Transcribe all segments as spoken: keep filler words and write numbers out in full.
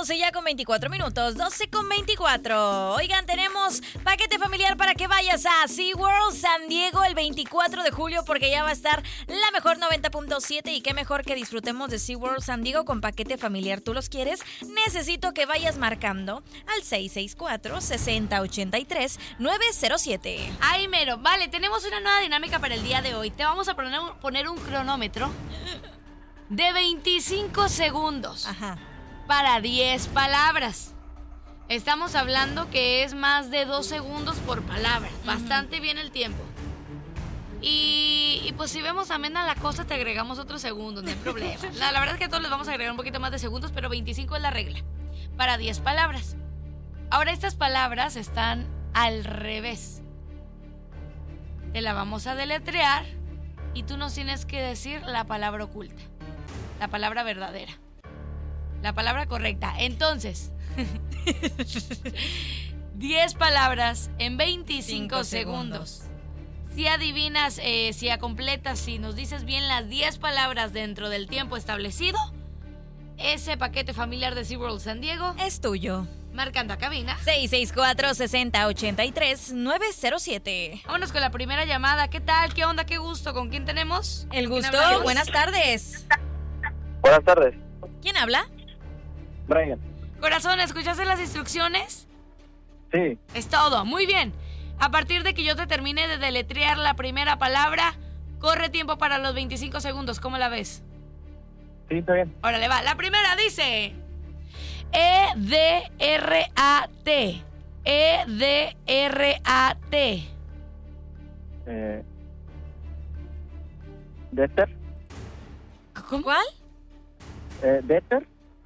doce ya con veinticuatro minutos, doce con veinticuatro. Oigan, tenemos paquete familiar para que vayas a SeaWorld San Diego el veinticuatro de julio porque ya va a estar la mejor noventa punto siete y qué mejor que disfrutemos de SeaWorld San Diego con paquete familiar. ¿Tú los quieres? Necesito que vayas marcando al seis seis cuatro, seis cero ocho tres, nueve cero siete. Ay, mero, vale, tenemos una nueva dinámica para el día de hoy. Te vamos a poner, poner un cronómetro de veinticinco segundos. Ajá. Para diez palabras. Estamos hablando que es más de dos segundos por palabra. Uh-huh. Bastante bien el tiempo. Y, y pues si vemos amena la cosa, te agregamos otros segundos, no hay problema. La, la verdad es que a todos les vamos a agregar un poquito más de segundos, pero veinticinco es la regla. Para diez palabras. Ahora estas palabras están al revés. Te la vamos a deletrear y tú nos tienes que decir la palabra oculta. La palabra verdadera. La palabra correcta. Entonces, diez palabras en veinticinco segundos. segundos. Si adivinas, eh, si completas, si nos dices bien las diez palabras dentro del tiempo establecido, ese paquete familiar de SeaWorld San Diego es tuyo. Marcando a cabina seis seis cuatro, seis cero ocho tres, nueve cero siete. Vámonos con la primera llamada. ¿Qué tal? ¿Qué onda? ¿Qué gusto? ¿Con quién tenemos? El gusto. Buenas tardes. Buenas tardes. ¿Quién habla? Brian. Corazón, ¿escuchaste las instrucciones? Sí. Es todo. Muy bien. A partir de que yo te termine de deletrear la primera palabra, corre tiempo para los veinticinco segundos. ¿Cómo la ves? Sí, está bien. Órale, va. La primera dice E D R A T. E D R A T. Eh, ¿Dexter? ¿Cómo? ¿Cuál? Eh, ¿Dexter?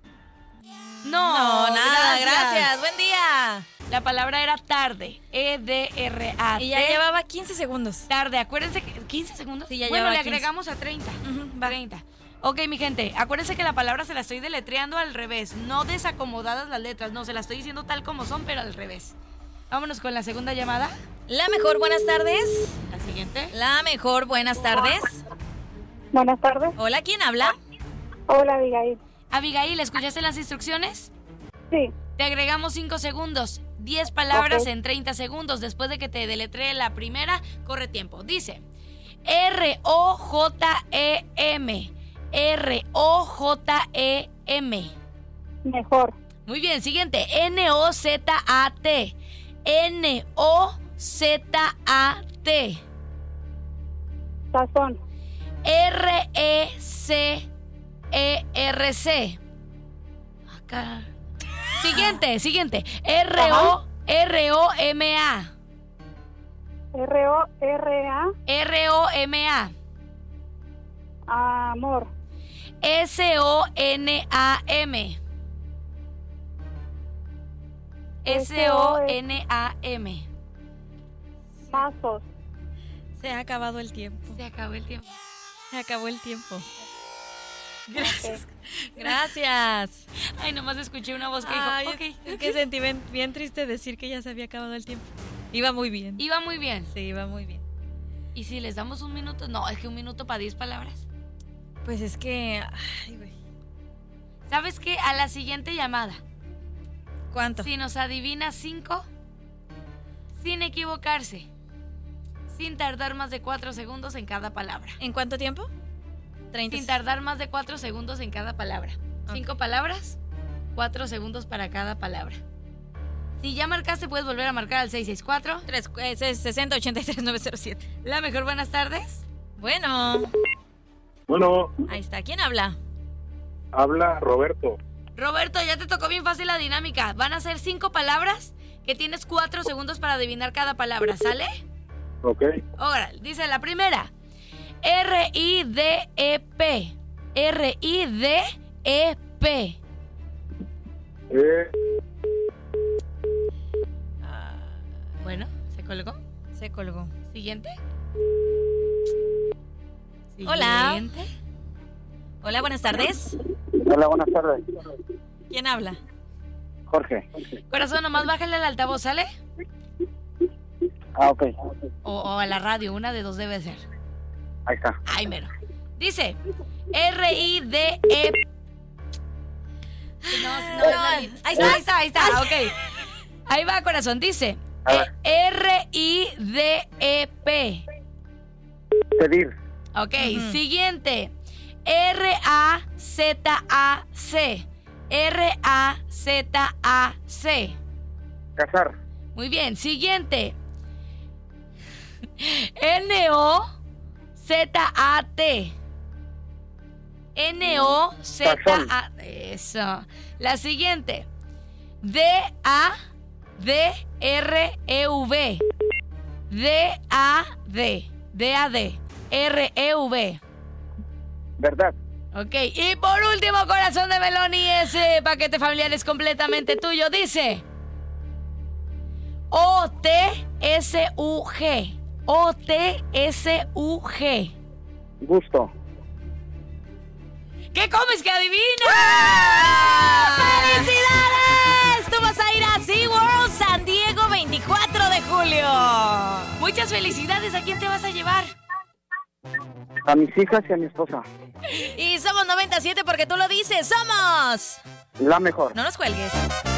No, no, nada, gracias. gracias. Buen día. La palabra era tarde. E D R A T. Y ya llevaba quince segundos. Tarde, acuérdense que... ¿quince segundos? Sí, ya bueno, le quince. agregamos a treinta. Uh-huh, va. treinta. Ok, mi gente, acuérdense que la palabra se la estoy deletreando al revés. No desacomodadas las letras. No, se la estoy diciendo tal como son, pero al revés. Vámonos con la segunda llamada. La mejor, buenas tardes. La siguiente. La mejor, buenas tardes. Buenas tardes. Hola, ¿quién habla? Hola, Abigail. Abigail, ¿escuchaste las instrucciones? Sí. Te agregamos cinco segundos. diez palabras Okay. en treinta segundos. Después de que te deletree la primera, corre tiempo. Dice R O J E M. R O J E M. Mejor. Muy bien, siguiente. N O Z A T. N O Z A T. Sazón. R E C E R C. Acá. Siguiente, siguiente. R O R O M A. R O R A. R O M A. Amor. S O N A M. S O N A M. Pasos. Se ha acabado el tiempo. Se acabó el tiempo. Se acabó el tiempo. Gracias. Gracias. Ay, nomás escuché una voz que Ay, dijo, es- ok. es que sentí bien, bien triste decir que ya se había acabado el tiempo. Iba muy bien. Iba muy bien. Sí, iba muy bien. ¿Y si les damos un minuto? No, es que un minuto para diez palabras. Pues es que... Ay, güey. ¿Sabes qué? A la siguiente llamada, ¿Cuánto? si nos adivina cinco, sin equivocarse, sin tardar más de cuatro segundos en cada palabra. ¿En cuánto tiempo? treinta. Sin tardar más de cuatro segundos en cada palabra. Cinco palabras, cuatro segundos para cada palabra. Si ya marcaste, puedes volver a marcar al seis seis cuatro. Tres, eh, sesenta ochenta y tres nueve cero siete. La mejor, buenas tardes. Bueno, Bueno, ahí está. ¿Quién habla? habla Roberto. Roberto, ya te tocó bien fácil la dinámica. Van a ser cinco palabras que tienes cuatro segundos para adivinar cada palabra, ¿sale? Ok. Ahora, dice la primera. R I D E P. R I D E P. Eh, Bueno, ¿se colgó? Se colgó. Siguiente. Hola. Siguiente. Hola, buenas tardes. hola, buenas tardes. ¿Quién habla? Jorge. Corazón, nomás bájale al altavoz, ¿sale? Ah, ok. O, o a la radio, una de dos debe ser. Ahí está. Ay, mero. Dice R I D E no, no, No, Lali. ahí No, está. ahí está, ahí está, ok. Ahí va, corazón, dice A ver. R I D E P. Pedir. Ok, Ujú. siguiente. R A Z A C. R A Z A C. Casar. Muy bien, siguiente. N O Z A T. N O Z A T. Eso. La siguiente. D A D R E V. D A D. D A D. R E V. Verdad. Ok, y por último, corazón de melón, y ese paquete familiar es completamente tuyo. Dice O T S U G. O T S U G. Gusto. ¿Qué comes que adivina? ¡Felicidades! Tú vas a ir a SeaWorld San Diego veinticuatro de julio. Muchas felicidades. ¿A quién te vas a llevar? A mis hijas y a mi esposa. Y somos noventa y siete porque tú lo dices. ¡Somos! La mejor. No nos cuelgues.